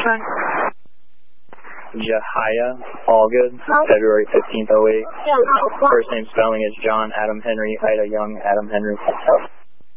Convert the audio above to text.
John. Jahia Allgood, February 15th, 08. First name spelling is John Adam Henry, Ida Young, Adam Henry.